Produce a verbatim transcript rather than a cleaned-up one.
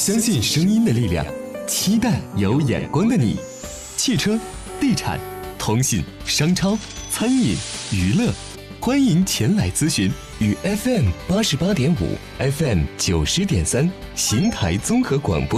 相信声音的力量，期待有眼光的你。汽车、地产、通信、商超、餐饮、娱乐，欢迎前来咨询。与 F M 八十八点五、F M 九十点三邢台综合广播